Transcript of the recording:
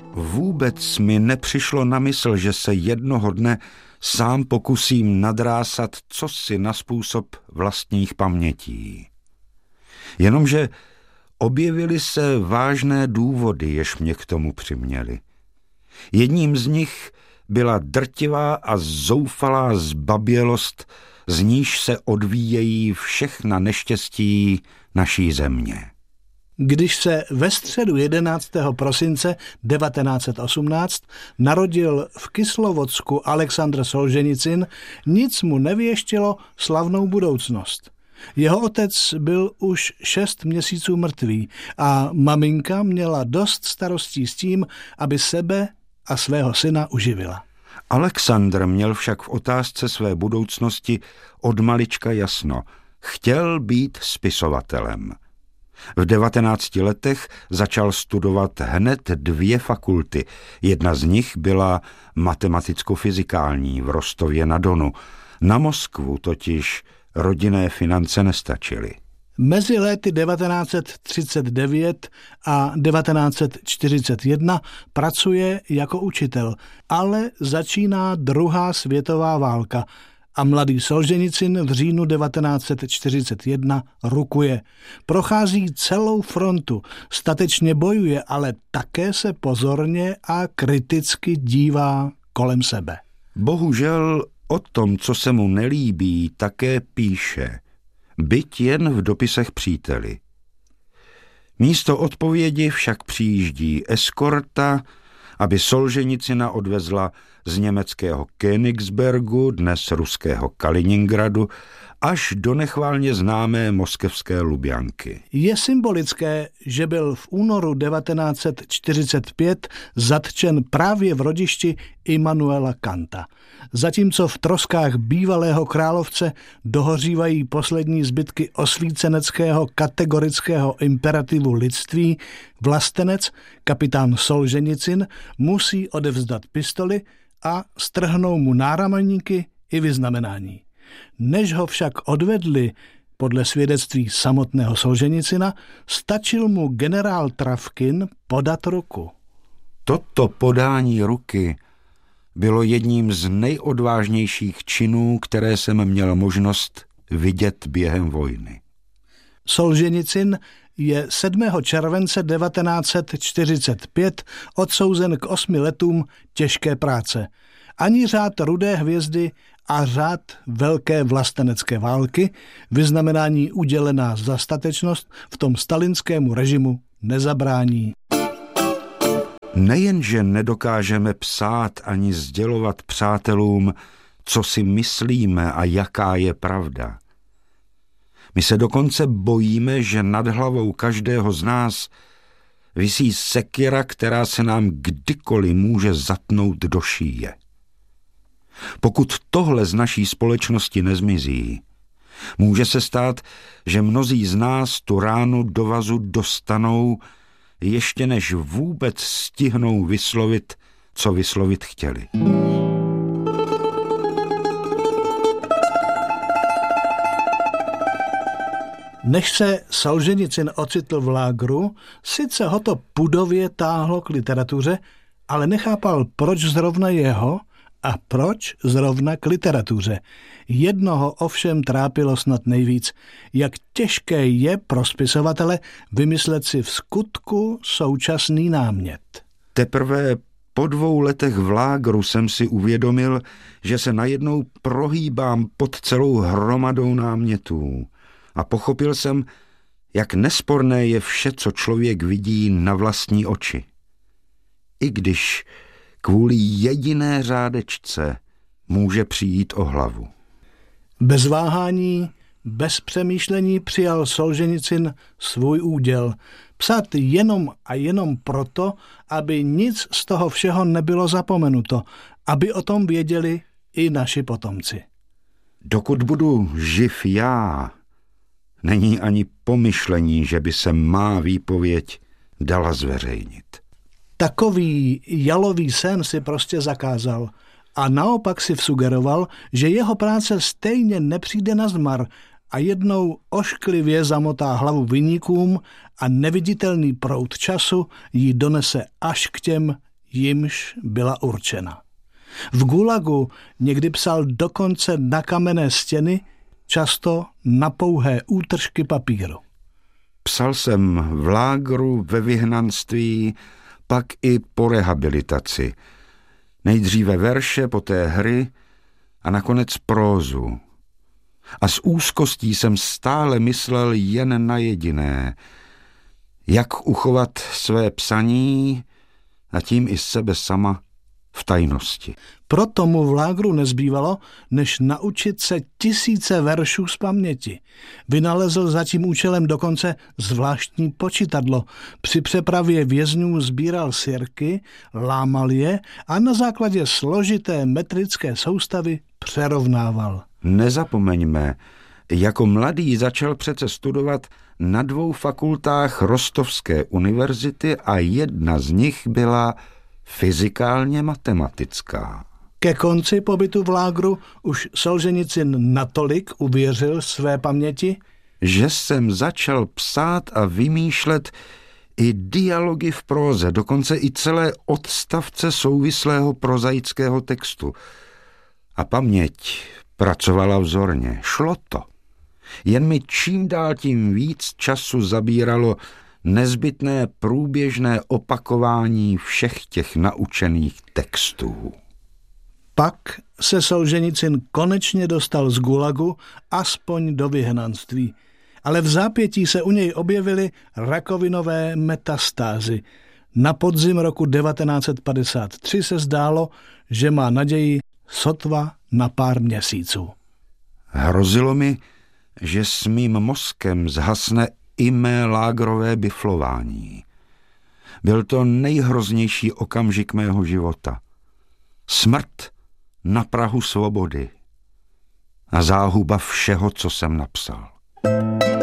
Vůbec mi nepřišlo na mysl, že se jednoho dne sám pokusím nadrásat cosi na způsob vlastních pamětí. Jenomže objevily se vážné důvody, jež mě k tomu přiměly. Jedním z nich byla drtivá a zoufalá zbabělost, z níž se odvíjejí všechna neštěstí naší země. Když se ve středu 11. prosince 1918 narodil v Kislovodsku Alexandr Solženicyn, nic mu nevěštilo slavnou budoucnost. Jeho otec byl už 6 měsíců mrtvý a maminka měla dost starostí s tím, aby sebe a svého syna uživila. Alexandr měl však v otázce své budoucnosti od malička jasno. Chtěl být spisovatelem. V 19 letech začal studovat hned 2 fakulty. Jedna z nich byla matematicko-fyzikální v Rostově na Donu. Na Moskvu totiž rodinné finance nestačily. Mezi léty 1939 a 1941 pracuje jako učitel, ale začíná druhá světová válka a mladý Solženicyn v říjnu 1941 rukuje. Prochází celou frontu, statečně bojuje, ale také se pozorně a kriticky dívá kolem sebe. Bohužel o tom, co se mu nelíbí, také píše, byť jen v dopisech příteli. Místo odpovědi však přijíždí eskorta, aby Solženicyna odvezla z německého Königsbergu, dnes ruského Kaliningradu, až do nechválně známé moskevské Lubjanky. Je symbolické, že byl v únoru 1945 zatčen právě v rodišti Immanuela Kanta. Zatímco v troskách bývalého královce dohořívají poslední zbytky osvíceneckého kategorického imperativu lidství, vlastenec, kapitán Solženicyn, musí odevzdat pistoli a strhnou mu náramníky i vyznamenání. Než ho však odvedli, podle svědectví samotného Solženicyna, stačil mu generál Travkin podat ruku. Toto podání ruky bylo jedním z nejodvážnějších činů, které jsem měl možnost vidět během vojny. Solženicyn je 7. července 1945 odsouzen k 8 letům těžké práce. Ani řád Rudé hvězdy a řád Velké vlastenecké války, vyznamenání udělená za statečnost, v tom stalinskému režimu nezabrání. Nejenže nedokážeme psát ani sdělovat přátelům, co si myslíme a jaká je pravda. My se dokonce bojíme, že nad hlavou každého z nás visí sekira, která se nám kdykoliv může zatnout do šíje. Pokud tohle z naší společnosti nezmizí, může se stát, že mnozí z nás tu ránu do vazu dostanou, ještě než vůbec stihnou vyslovit, co vyslovit chtěli. Než se Solženicyn ocitl v lágru, sice ho to pudově táhlo k literatuře, ale nechápal, proč zrovna jeho a proč zrovna k literatuře. Jednoho ovšem trápilo snad nejvíc, jak těžké je pro spisovatele vymyslet si v skutku současný námět. Teprve po 2 letech v lágru jsem si uvědomil, že se najednou prohýbám pod celou hromadou námětů. A pochopil jsem, jak nesporné je vše, co člověk vidí na vlastní oči. I když kvůli jediné řádečce může přijít o hlavu. Bez váhání, bez přemýšlení přijal Solženicyn svůj úděl. Psát jenom a jenom proto, aby nic z toho všeho nebylo zapomenuto, aby o tom věděli i naši potomci. Dokud budu živ já, není ani pomyšlení, že by se má výpověď dala zveřejnit. Takový jalový sen si prostě zakázal a naopak si vsugeroval, že jeho práce stejně nepřijde na zmar a jednou ošklivě zamotá hlavu viníkům a neviditelný proud času jí donese až k těm, jimž byla určena. V gulagu někdy psal dokonce na kamenné stěny, často na pouhé útržky papíru. Psal jsem v lágru, ve vyhnanství, pak i po rehabilitaci. Nejdříve verše, poté hry a nakonec prózu. A s úzkostí jsem stále myslel jen na jediné. Jak uchovat své psaní a tím i sebe sama v tajnosti. Proto mu v lágru nezbývalo, než naučit se tisíce veršů z paměti. Vynalezl za tím účelem dokonce zvláštní počítadlo. Při přepravě vězňů sbíral sirky, lámal je a na základě složité metrické soustavy přerovnával. Nezapomeňme, jako mladý začal přece studovat na 2 fakultách Rostovské univerzity a jedna z nich byla fyzikálně matematická. Ke konci pobytu v lágru už Solženicyn natolik uvěřil své paměti, že jsem začal psát a vymýšlet i dialogy v próze, dokonce i celé odstavce souvislého prozaického textu. A paměť pracovala vzorně. Šlo to. Jen mi čím dál tím víc času zabíralo nezbytné průběžné opakování všech těch naučených textů. Pak se Solženicyn konečně dostal z gulagu aspoň do vyhnanství, ale v zápětí se u něj objevily rakovinové metastázy. Na podzim roku 1953 se zdálo, že má naději sotva na pár měsíců. Hrozilo mi, že s mým mozkem zhasne i mé lágrové biflování. Byl to nejhroznější okamžik mého života. Smrt na prahu svobody a záhuba všeho, co jsem napsal.